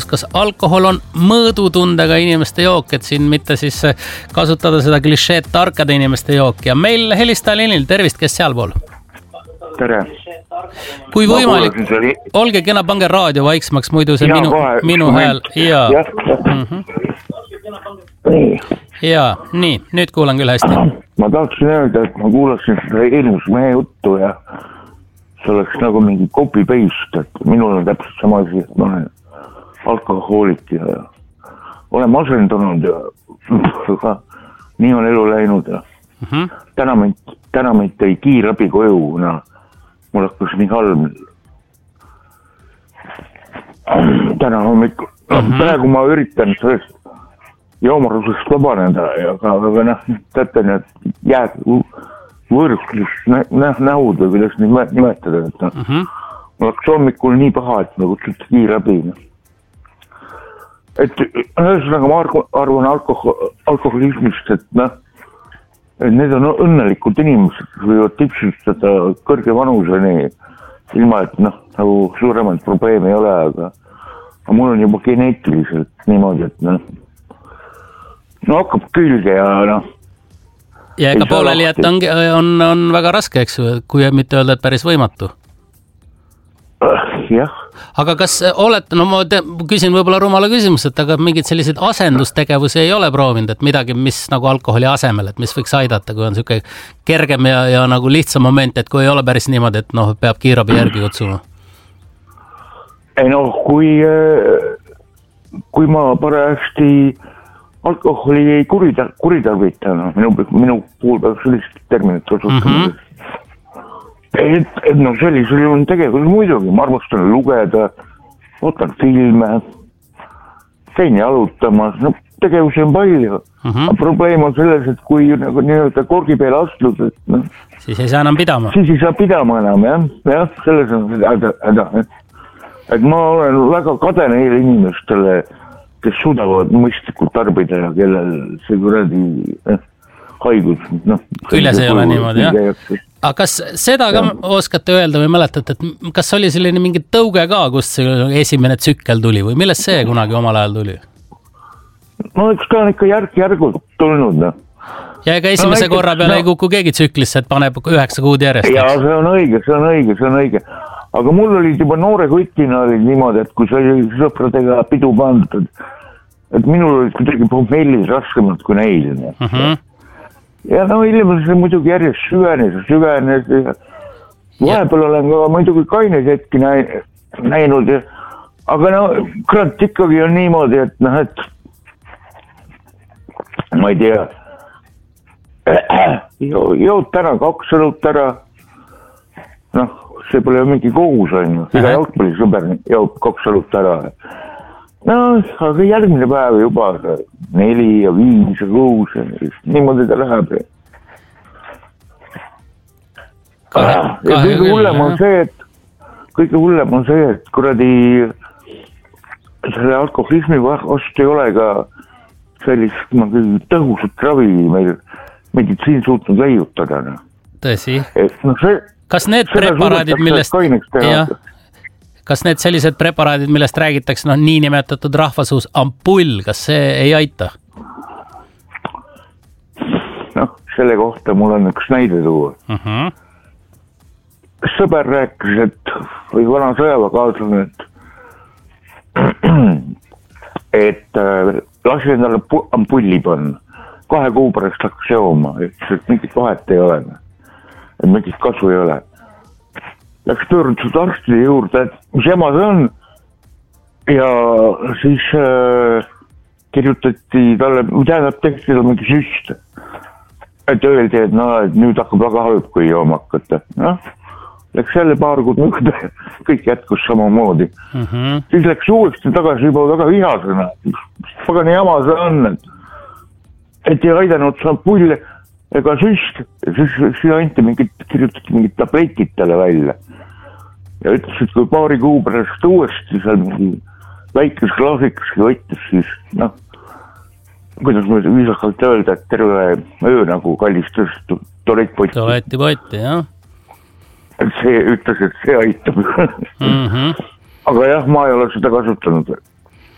kas alkohol on mõõdutundega inimeste jook, et siin mitte siis kasutada seda klišeed tarkade inimeste jooki. Ja meil helistajal Enil, tervist, kes sealpool? Tere. Kui võimalik, olge kena, pange raadio vaiksemaks, muidu see minu hääl. Ja, nii, nüüd kuulan küll hästi. Ma tahaksin öelda, et ma kuulasin seda eelmus mehe juttu ja see oleks nagu mingi copy-paste, et minul on täpselt sama asi, et ma olen alkohoolik ja olen asendunud ja nii on elu läinud ja täna meid tõi kiirabi koju, kuna mul hakkas nii halb. Täna hommikul. Praegu ma üritan sellest joomarusest vabaneda, aga teate need jääd võõrusklist nähud või kuidas neid nimetada. Mul hakkas hommikul nii paha, et ma kutsuti kiirabi. Et ühesõnaga ma arvan alkoholismist, et need on õnnelikud inimesed, kes võivad tipsustada kõrge vanuseni, ilma et nagu suuremaid probleeme ei ole, aga mul on juba geneetiliselt niimoodi, et hakkab külge ja ja ega pooleli, et on väga raske, eks ju, kui mitte öelda, et päris võimatu. Jah. Aga kas olete, ma küsin võib-olla rumala küsimus, et aga mingid sellised asendustegevusi ei ole proovinud, et midagi, mis nagu alkoholi asemel, et mis võiks aidata, kui on selline kergem ja nagu lihtsam moment, et kui ei ole päris niimoodi, et peab kiirabi järgi kutsuma? Ei kui ma parajasti alkoholi ei kuritarvita, minu puhul peab sellist terminit kasutama. Sellisel on tegevus muidugi, ma armastan lugeda, ootan filme, käin jalutamas, tegevusi on palju. Probleem on selles, et kui nii-öelda korgi peale astud, siis ei saa enam pidama. Siis ei saa pidama enam, jah, selles on häda. Et ma olen väga kade neile inimestele, kes suudavad mõistlikult tarbida ja kellel see kuradi haigus. Küljes ei ole niimoodi, jah? Aga kas seda ka oskate öelda või mäletate, et kas oli selline mingi tõuge ka, kust esimene tsükkel tuli või millest see kunagi omal ajal tuli? Eks ta on ikka järk-järgult tulnud. Ja ega esimese korra peale ei kuku keegi tsüklisse, et paneb 9 kuud järjest? Ja see on õige. Aga mul olid juba noore kutina olid niimoodi, et kui sa sõpradega pidu pandud, et minul olid kuidagi pommellis raskemad kui neil. Ja hiljem see muidugi järjest süvenes ja vahepeal olen ka muidugi kaines hetki näinud ja aga kurat ikkagi on niimoodi, et ma ei tea jood täna 2 õlut ära see pole mingi kogus on iga jalgpallisõber jood 2 õlut ära aga järgmine päev juba 4 ja 5 ja 6 niimoodi ta läheb. Ja kõige hullem on see, et kuradi selle alkoholismi vastu ei ole ka sellist tõhusat ravi meil meditsiin suutnud leiutada. Tõsi. Kas need preparaadid, Kas need sellised preparaadid, millest räägitakse, nii nimetatud rahvasuus ampull, kas see ei aita? Selle kohta mul on üks näide tuua. Sõber rääkis, või vana sõjaväekaaslane, et lasi endale ampulli panna. 2 kuu pärast hakkas jooma, et mingit vahet ei ole. Et mingit kasu ei ole. Läks pöördusid arstide juurde, et mis ema see on ja siis kirjutati talle, tehti talle mingi süst, et öeldi, et nüüd hakkab väga halb, kui jooma hakata. Läks jälle paar kuud mõõda ja kõik jätkus samamoodi. Siis läks uuesti tagasi juba väga vihasena, pagani jama see on, et ei aidanud saab pulle ega süst, siis kirjutati mingid tabletid talle välja. Ja ütles, et kui paari kuu pärast uuesti seal mingi väikes klaasikaski võttis, siis kuidas ma viisakalt öelda, et terve öö nagu kallistas tualettpotti. Tualettpotti, jah. Et see ütles, et see aitab. Aga jah, ma ei ole seda kasutanud.